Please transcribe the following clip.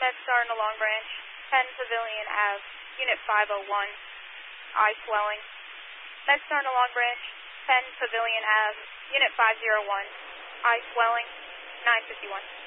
MedStar in the Long Branch, 10 Pavilion Ave, Unit 501, eye swelling. MedStar in the Long Branch, 10 Pavilion Ave, Unit 501, eye swelling, 951.